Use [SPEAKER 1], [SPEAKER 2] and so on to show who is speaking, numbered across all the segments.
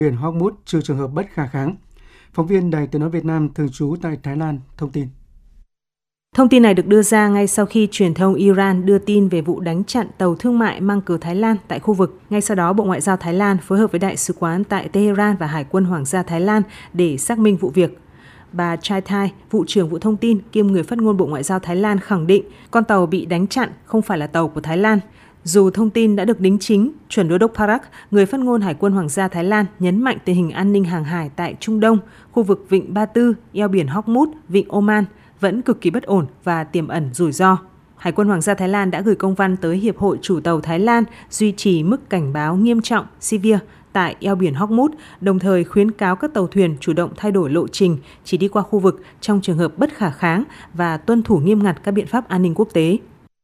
[SPEAKER 1] biển Hormuz trừ trường hợp bất khả kháng. Phóng viên Đài Tiếng nói Việt Nam thường trú tại Thái Lan thông tin.
[SPEAKER 2] Thông tin này được đưa ra ngay sau khi truyền thông Iran đưa tin về vụ đánh chặn tàu thương mại mang cờ Thái Lan tại khu vực. Ngay sau đó, Bộ Ngoại giao Thái Lan phối hợp với Đại sứ quán tại Tehran và Hải quân Hoàng gia Thái Lan để xác minh vụ việc. Bà Chai Thai, vụ trưởng vụ thông tin kiêm người phát ngôn Bộ Ngoại giao Thái Lan khẳng định con tàu bị đánh chặn không phải là tàu của Thái Lan. Dù thông tin đã được đính chính, chuẩn đô đốc Parak, người phát ngôn Hải quân Hoàng gia Thái Lan nhấn mạnh tình hình an ninh hàng hải tại Trung Đông, khu vực Vịnh Ba Tư, eo biển Hormuz, Vịnh Oman vẫn cực kỳ bất ổn và tiềm ẩn rủi ro. Hải quân Hoàng gia Thái Lan đã gửi công văn tới Hiệp hội Chủ tàu Thái Lan duy trì mức cảnh báo nghiêm trọng severe tại eo biển Hormuz, đồng thời khuyến cáo các tàu thuyền chủ động thay đổi lộ trình chỉ đi qua khu vực trong trường hợp bất khả kháng và tuân thủ nghiêm ngặt các biện pháp an ninh quốc tế.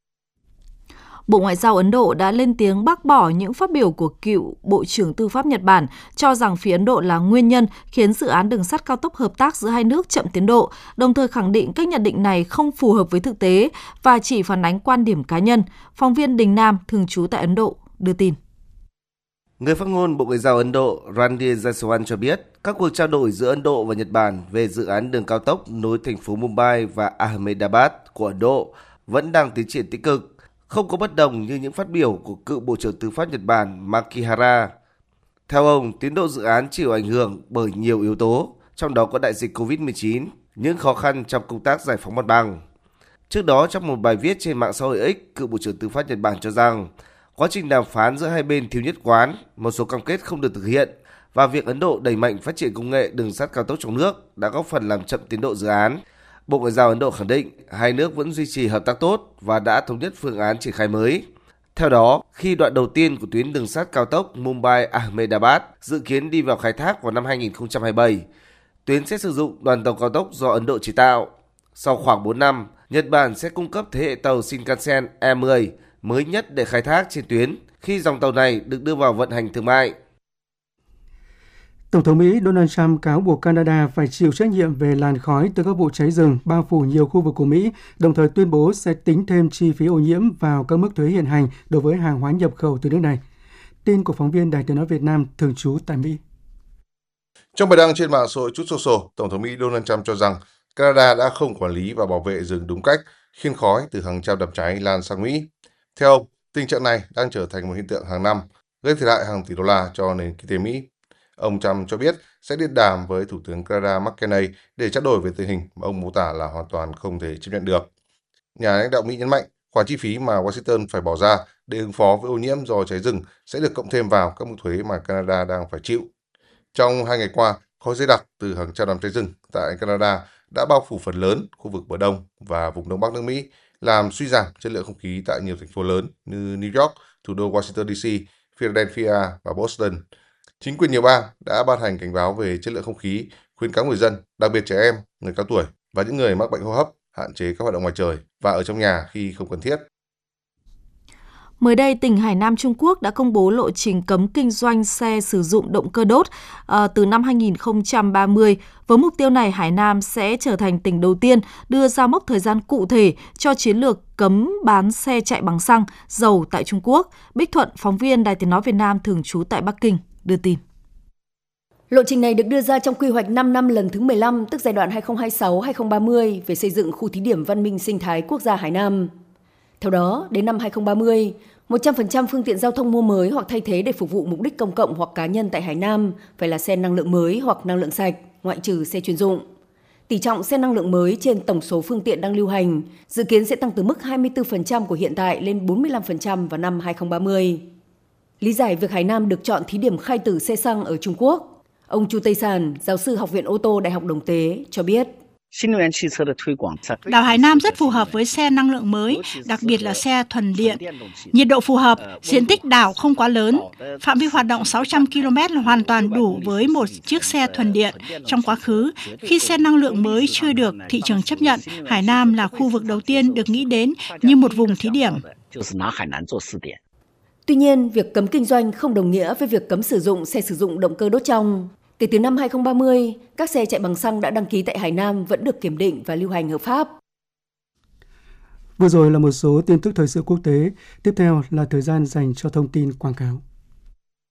[SPEAKER 3] Bộ Ngoại giao Ấn Độ đã lên tiếng bác bỏ những phát biểu của cựu Bộ trưởng Tư pháp Nhật Bản, cho rằng phía Ấn Độ là nguyên nhân khiến dự án đường sắt cao tốc hợp tác giữa hai nước chậm tiến độ, đồng thời khẳng định các nhận định này không phù hợp với thực tế và chỉ phản ánh quan điểm cá nhân. Phóng viên Đình Nam, thường trú tại Ấn Độ, đưa tin.
[SPEAKER 4] Người phát ngôn Bộ Ngoại giao Ấn Độ Ranveer Jaiswal cho biết, các cuộc trao đổi giữa Ấn Độ và Nhật Bản về dự án đường cao tốc nối thành phố Mumbai và Ahmedabad của Ấn Độ vẫn đang tiến triển tích cực, không có bất đồng như những phát biểu của cựu Bộ trưởng Tư pháp Nhật Bản Makihara. Theo ông, tiến độ dự án chịu ảnh hưởng bởi nhiều yếu tố, trong đó có đại dịch COVID-19, những khó khăn trong công tác giải phóng mặt bằng. Trước đó, trong một bài viết trên mạng xã hội X, cựu Bộ trưởng Tư pháp Nhật Bản cho rằng quá trình đàm phán giữa hai bên thiếu nhất quán, một số cam kết không được thực hiện và việc Ấn Độ đẩy mạnh phát triển công nghệ đường sắt cao tốc trong nước đã góp phần làm chậm tiến độ dự án. Bộ Ngoại giao Ấn Độ khẳng định hai nước vẫn duy trì hợp tác tốt và đã thống nhất phương án triển khai mới. Theo đó, khi đoạn đầu tiên của tuyến đường sắt cao tốc Mumbai-Ahmedabad dự kiến đi vào khai thác vào năm 2027, tuyến sẽ sử dụng đoàn tàu cao tốc do Ấn Độ chế tạo. Sau khoảng 4 năm, Nhật Bản sẽ cung cấp thế hệ tàu Shinkansen E10 mới nhất để khai thác trên tuyến khi dòng tàu này được đưa vào vận hành thương mại.
[SPEAKER 1] Tổng thống Mỹ Donald Trump cáo buộc Canada phải chịu trách nhiệm về làn khói từ các vụ cháy rừng bao phủ nhiều khu vực của Mỹ, đồng thời tuyên bố sẽ tính thêm chi phí ô nhiễm vào các mức thuế hiện hành đối với hàng hóa nhập khẩu từ nước này. Tin của phóng viên Đài Tiếng nói Việt Nam thường trú tại Mỹ.
[SPEAKER 5] Trong bài đăng trên mạng xã hội Truth Social, Tổng thống Mỹ Donald Trump cho rằng Canada đã không quản lý và bảo vệ rừng đúng cách, khiến khói từ hàng trăm đám cháy lan sang Mỹ. Theo ông, tình trạng này đang trở thành một hiện tượng hàng năm, gây thiệt hại hàng tỷ đô la cho nền kinh tế Mỹ. Ông Trump cho biết sẽ điện đàm với Thủ tướng Canada Mark Carney để trao đổi về tình hình mà ông mô tả là hoàn toàn không thể chấp nhận được. Nhà lãnh đạo Mỹ nhấn mạnh khoản chi phí mà Washington phải bỏ ra để ứng phó với ô nhiễm do cháy rừng sẽ được cộng thêm vào các mức thuế mà Canada đang phải chịu. Trong 2 ngày qua, khói dày đặc từ hàng trăm đám cháy rừng tại Canada đã bao phủ phần lớn khu vực bờ đông và vùng đông bắc nước Mỹ, làm suy giảm chất lượng không khí tại nhiều thành phố lớn như New York, thủ đô Washington DC, Philadelphia và Boston. Chính quyền nhiều bang đã ban hành cảnh báo về chất lượng không khí, khuyến cáo người dân, đặc biệt trẻ em, người cao tuổi và những người mắc bệnh hô hấp hạn chế các hoạt động ngoài trời và ở trong nhà khi không cần thiết.
[SPEAKER 3] Mới đây, tỉnh Hải Nam Trung Quốc đã công bố lộ trình cấm kinh doanh xe sử dụng động cơ đốt từ năm 2030. Với mục tiêu này, Hải Nam sẽ trở thành tỉnh đầu tiên đưa ra mốc thời gian cụ thể cho chiến lược cấm bán xe chạy bằng xăng, dầu tại Trung Quốc. Bích Thuận, phóng viên Đài Tiếng nói Việt Nam thường trú tại Bắc Kinh, đưa tin.
[SPEAKER 6] Lộ trình này được đưa ra trong quy hoạch 5 năm lần thứ 15, tức giai đoạn 2026-2030 về xây dựng khu thí điểm văn minh sinh thái quốc gia Hải Nam. Theo đó, đến năm 2030, 100% phương tiện giao thông mua mới hoặc thay thế để phục vụ mục đích công cộng hoặc cá nhân tại Hải Nam phải là xe năng lượng mới hoặc năng lượng sạch, ngoại trừ xe chuyên dụng. Tỷ trọng xe năng lượng mới trên tổng số phương tiện đang lưu hành dự kiến sẽ tăng từ mức 24% của hiện tại lên 45% vào năm 2030. Lý giải việc Hải Nam được chọn thí điểm khai tử xe xăng ở Trung Quốc, ông Chu Tây Sàn, giáo sư Học viện ô tô Đại học Đồng Tế, cho biết.
[SPEAKER 7] Đảo Hải Nam rất phù hợp với xe năng lượng mới, đặc biệt là xe thuần điện. Nhiệt độ phù hợp, diện tích đảo không quá lớn. Phạm vi hoạt động 600 km là hoàn toàn đủ với một chiếc xe thuần điện. Trong quá khứ, khi xe năng lượng mới chưa được thị trường chấp nhận, Hải Nam là khu vực đầu tiên được nghĩ đến như một vùng thí điểm.
[SPEAKER 6] Tuy nhiên, việc cấm kinh doanh không đồng nghĩa với việc cấm sử dụng xe sử dụng động cơ đốt trong. Kể từ năm 2030, các xe chạy bằng xăng đã đăng ký tại Hải Nam vẫn được kiểm định và lưu hành hợp pháp.
[SPEAKER 1] Vừa rồi là một số tin tức thời sự quốc tế. Tiếp theo là thời gian dành cho thông tin quảng cáo.